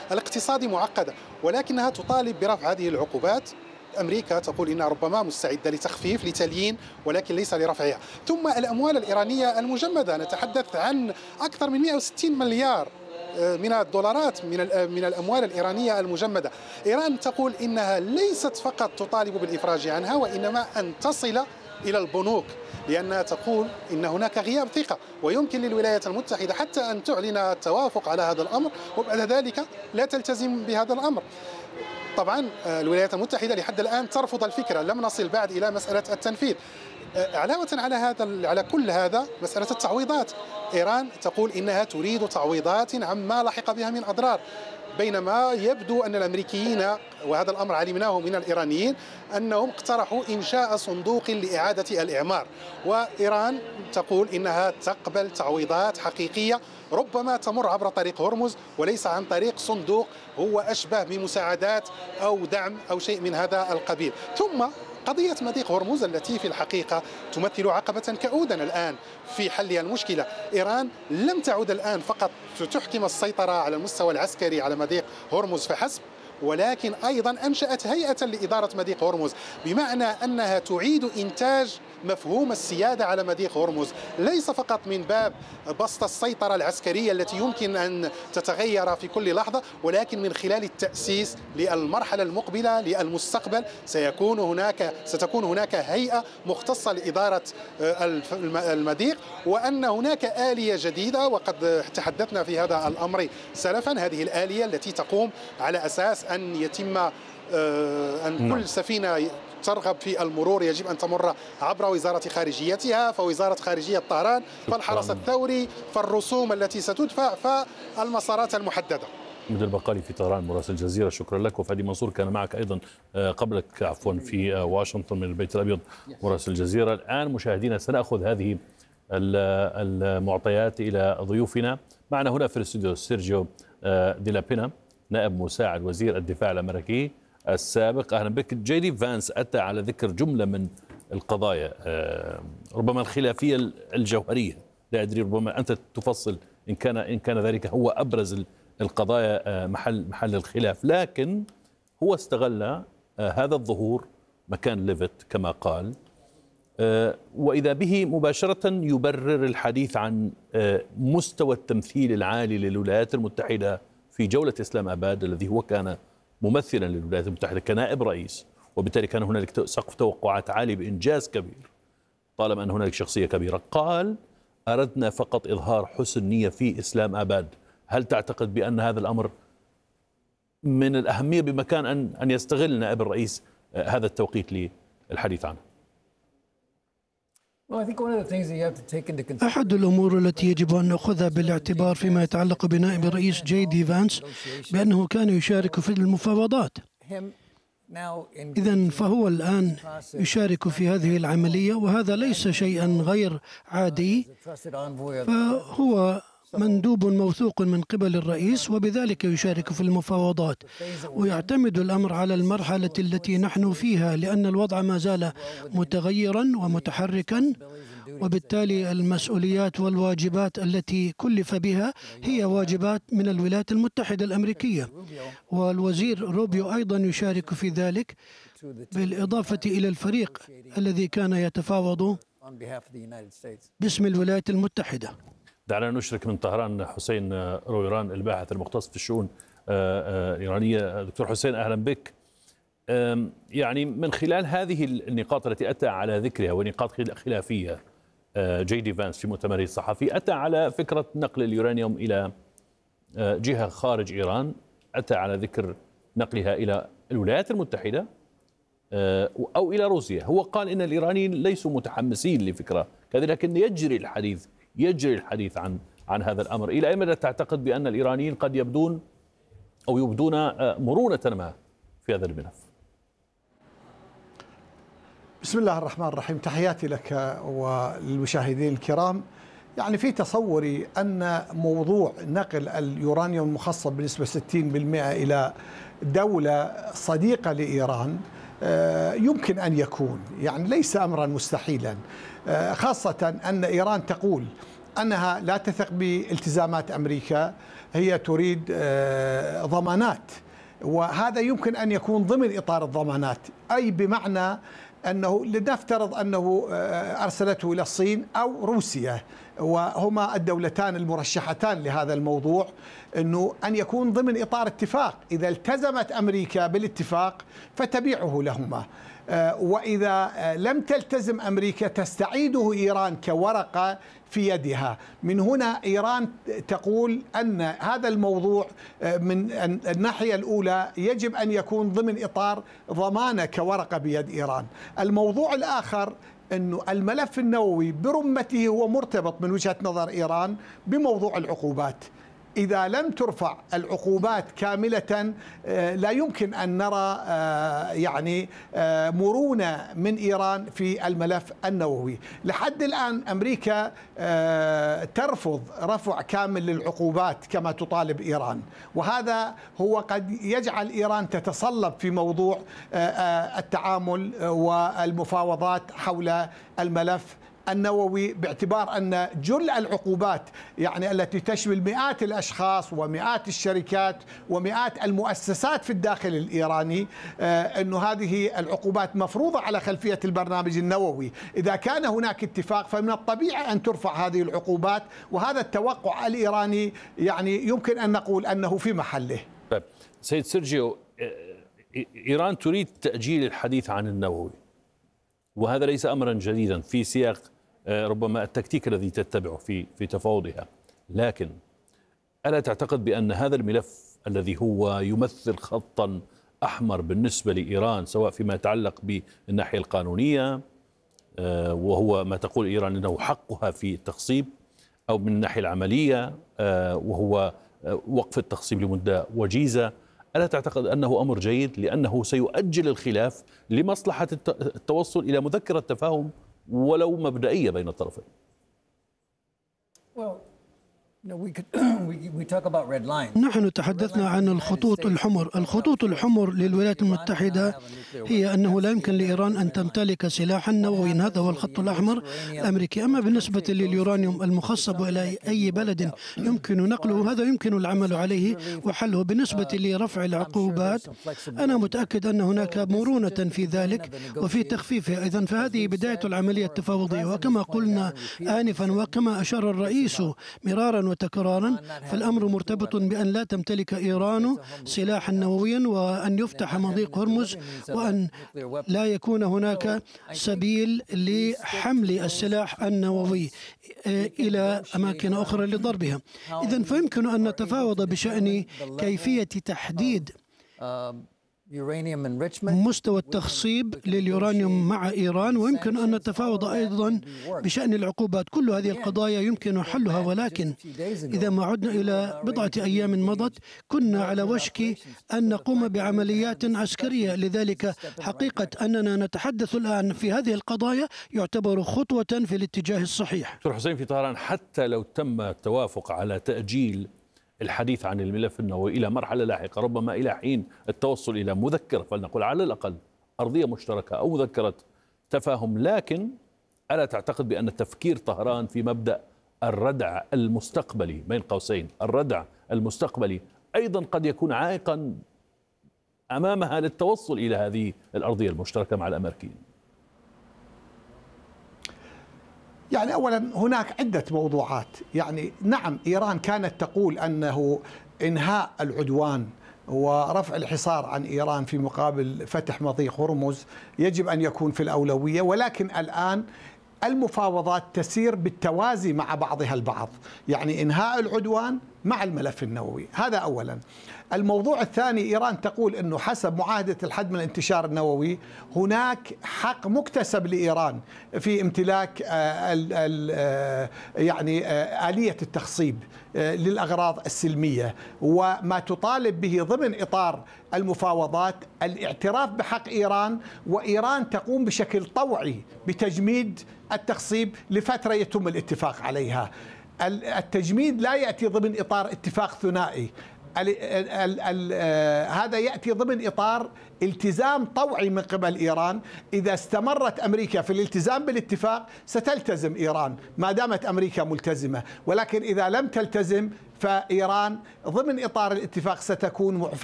الاقتصادي معقدة، ولكنها تطالب برفع هذه العقوبات. أمريكا تقول إنها ربما مستعدة لتخفيف لتليين ولكن ليس لرفعها. ثم الأموال الإيرانية المجمدة، نتحدث عن أكثر من 160 مليار من الدولارات من الأموال الإيرانية المجمدة. إيران تقول إنها ليست فقط تطالب بالإفراج عنها، وإنما أن تصل إلى البنوك، لأنها تقول إن هناك غياب ثقة، ويمكن للولايات المتحدة حتى أن تعلن التوافق على هذا الأمر وبعد ذلك لا تلتزم بهذا الأمر. طبعا الولايات المتحدة لحد الآن ترفض الفكرة، لم نصل بعد إلى مسألة التنفيذ. علاوة على كل هذا مسألة التعويضات، إيران تقول إنها تريد تعويضات عما لحق بها من أضرار، بينما يبدو أن الأمريكيين، وهذا الأمر علمناه من الإيرانيين، أنهم اقترحوا إنشاء صندوق لإعادة الإعمار، وإيران تقول إنها تقبل تعويضات حقيقية ربما تمر عبر طريق هرمز وليس عن طريق صندوق هو أشبه بمساعدات أو دعم أو شيء من هذا القبيل. ثم قضية مضيق هرمز التي في الحقيقة تمثل عقبة كؤودا الآن في حل المشكلة. إيران لم تعد الآن فقط تحكم السيطرة على المستوى العسكري على مضيق هرمز فحسب، ولكن أيضا أنشأت هيئة لإدارة مضيق هرمز، بمعنى أنها تعيد إنتاج مفهوم السيادة على مضيق هرمز، ليس فقط من باب بسط السيطرة العسكرية التي يمكن أن تتغير في كل لحظة، ولكن من خلال التأسيس للمرحلة المقبلة للمستقبل. ستكون هناك هيئة مختصة لإدارة المضيق، وأن هناك آلية جديدة وقد تحدثنا في هذا الأمر سلفا. هذه الآلية التي تقوم على أساس أن يتم أن كل سفينة ترغب في المرور يجب أن تمر عبر وزارة خارجيتها، فوزارة خارجية طهران، فالحرس الثوري، فالرسوم التي ستدفع، فالمسارات المحددة. مدير بقالي في طهران مراسل الجزيرة، شكرا لك. وفادي منصور كان معك أيضا قبلك في واشنطن من البيت الأبيض مراسل الجزيرة. الآن مشاهدينا سنأخذ هذه المعطيات إلى ضيوفنا. معنا هنا في الاستوديو سيرجيو دي لا بينا، نائب مساعد وزير الدفاع الأمريكي السابق. أهلا بك. جي دي فانس أتى على ذكر جملة من القضايا ربما الخلافية الجوهرية، لا أدري ربما أنت تفصل إن كان ذلك هو أبرز القضايا محل الخلاف، لكن هو استغل هذا الظهور مكان ليفت كما قال، وإذا به مباشرة يبرر الحديث عن مستوى التمثيل العالي للولايات المتحدة في جولة إسلام آباد، الذي هو كان ممثلا للولايات المتحدة كنائب رئيس، وبالتالي كان هنالك سقف توقعات عالي بإنجاز كبير طالما أن هنالك شخصية كبيرة. قال: أردنا فقط إظهار حسن نية في إسلام آباد. هل تعتقد بأن هذا الأمر من الأهمية بمكان أن يستغل نائب الرئيس هذا التوقيت للحديث عنه؟ أحد الأمور التي يجب أن نأخذها بالاعتبار فيما يتعلق بنائب الرئيس جي دي فانس بأنه كان يشارك في المفاوضات. إذن فهو الآن يشارك في هذه العملية، وهذا ليس شيئا غير عادي، فهو مندوب موثوق من قبل الرئيس وبذلك يشارك في المفاوضات، ويعتمد الأمر على المرحلة التي نحن فيها، لأن الوضع ما زال متغيرا ومتحركا، وبالتالي المسؤوليات والواجبات التي كلف بها هي واجبات من الولايات المتحدة الأمريكية، والوزير روبيو أيضا يشارك في ذلك، بالإضافة إلى الفريق الذي كان يتفاوض باسم الولايات المتحدة. دعنا نشرك من طهران حسين رويران الباحث المختص في الشؤون الإيرانية. دكتور حسين أهلا بك. يعني من خلال هذه النقاط التي أتى على ذكرها ونقاط خلافية، جي دي فانس في مؤتمره الصحفي أتى على فكرة نقل اليورانيوم إلى جهة خارج إيران، أتى على ذكر نقلها إلى الولايات المتحدة أو إلى روسيا. هو قال إن الإيرانيين ليسوا متحمسين لفكرة كذا، لكن يجري الحديث عن هذا الأمر. إلى أي مدى تعتقد بأن الإيرانيين قد يبدون مرونة ما في هذا الملف؟ بسم الله الرحمن الرحيم، تحياتي لك وللمشاهدين الكرام. يعني في تصوري أن موضوع نقل اليورانيوم المخصب بنسبة 60% إلى دولة صديقة لإيران يمكن أن يكون، يعني ليس أمرا مستحيلا، خاصة أن إيران تقول أنها لا تثق بالتزامات أمريكا، هي تريد ضمانات، وهذا يمكن أن يكون ضمن إطار الضمانات، أي بمعنى أنه لنفترض أنه أرسلته إلى الصين أو روسيا، وهما الدولتان المرشحتان لهذا الموضوع، أنه أن يكون ضمن إطار اتفاق، إذا التزمت أمريكا بالاتفاق فتبيعه لهما، وإذا لم تلتزم أمريكا تستعيده إيران كورقة في يدها. من هنا إيران تقول أن هذا الموضوع من الناحية الأولى يجب أن يكون ضمن إطار ضمانة كورقة بيد إيران. الموضوع الآخر أنه الملف النووي برمته هو مرتبط من وجهة نظر إيران بموضوع العقوبات. إذا لم ترفع العقوبات كاملة لا يمكن أن نرى يعني مرونة من إيران في الملف النووي. لحد الآن أمريكا ترفض رفع كامل للعقوبات كما تطالب إيران، وهذا هو قد يجعل إيران تتصلب في موضوع التعامل والمفاوضات حول الملف النووي، باعتبار أن جل العقوبات يعني التي تشمل مئات الأشخاص ومئات الشركات ومئات المؤسسات في الداخل الإيراني، أن هذه العقوبات مفروضة على خلفية البرنامج النووي. إذا كان هناك اتفاق فمن الطبيعي أن ترفع هذه العقوبات، وهذا التوقع الإيراني يعني يمكن أن نقول أنه في محله. طيب سيد سيرجيو، إيران تريد تأجيل الحديث عن النووي، وهذا ليس أمرا جديدا في سياق ربما التكتيك الذي تتبعه في تفاوضها، لكن ألا تعتقد بأن هذا الملف الذي هو يمثل خطا أحمر بالنسبة لإيران، سواء فيما يتعلق بالناحية القانونية وهو ما تقول إيران أنه حقها في التخصيب، أو من الناحية العملية وهو وقف التخصيب لمدة وجيزة، ألا تعتقد أنه أمر جيد لأنه سيؤجل الخلاف لمصلحة التوصل إلى مذكرة تفاهم ولو مبدئية بين الطرفين؟ نحن تحدثنا عن الخطوط الحمر. الخطوط الحمر للولايات المتحدة هي أنه لا يمكن لإيران أن تمتلك سلاحا نوويا، هذا هو الخط الأحمر الأمريكي. أما بالنسبة لليورانيوم المخصب إلى أي بلد يمكن نقله، هذا يمكن العمل عليه وحله. بالنسبة لرفع العقوبات أنا متأكد أن هناك مرونة في ذلك وفي تخفيفها. إذن فهذه بداية العملية التفاوضية، وكما قلنا آنفا وكما أشار الرئيس مرارا وتكرارا، فالأمر مرتبط بأن لا تمتلك إيران سلاحا نوويا، وأن يفتح مضيق هرمز، وأن لا يكون هناك سبيل لحمل السلاح النووي إلى أماكن أخرى لضربها. إذن فيمكن أن نتفاوض بشأن كيفية تحديد مستوى التخصيب لليورانيوم مع إيران، ويمكن أن نتفاوض أيضا بشأن العقوبات. كل هذه القضايا يمكن حلها، ولكن إذا ما عدنا إلى بضعة أيام مضت كنا على وشك أن نقوم بعمليات عسكرية. لذلك حقيقة أننا نتحدث الآن في هذه القضايا يعتبر خطوة في الاتجاه الصحيح. دكتور حسين في طهران، حتى لو تم التوافق على تأجيل الحديث عن الملف النووي إلى مرحلة لاحقة، ربما إلى حين التوصل إلى مذكرة، فلنقول على الأقل أرضية مشتركة أو مذكرة تفاهم، لكن ألا تعتقد بأن تفكير طهران في مبدأ الردع المستقبلي بين قوسين، الردع المستقبلي، أيضا قد يكون عائقا أمامها للتوصل إلى هذه الأرضية المشتركة مع الأمريكيين؟ يعني أولا هناك عدة موضوعات. يعني نعم إيران كانت تقول أنه إنهاء العدوان ورفع الحصار عن إيران في مقابل فتح مضيق هرمز يجب أن يكون في الأولوية، ولكن الآن المفاوضات تسير بالتوازي مع بعضها البعض، يعني إنهاء العدوان مع الملف النووي، هذا أولا. الموضوع الثاني، إيران تقول أنه حسب معاهدة الحد من الانتشار النووي هناك حق مكتسب لإيران في امتلاك يعني آلية التخصيب للأغراض السلمية، وما تطالب به ضمن إطار المفاوضات الاعتراف بحق إيران، وإيران تقوم بشكل طوعي بتجميد التخصيب لفترة يتم الاتفاق عليها. التجميد لا يأتي ضمن إطار اتفاق ثنائي. هذا يأتي ضمن إطار التزام طوعي من قبل إيران. إذا استمرت أمريكا في الالتزام بالاتفاق ستلتزم إيران ما دامت أمريكا ملتزمة، ولكن إذا لم تلتزم فإيران ضمن إطار الاتفاق ستكون معفى